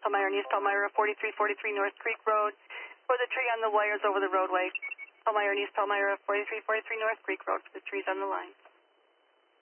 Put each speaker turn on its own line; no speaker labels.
Palmyra and East Palmyra, 4343 North Creek Road, for the tree on the wires over the roadway. Palmyra and East Palmyra, 4343 North Creek Road, for the trees on the line.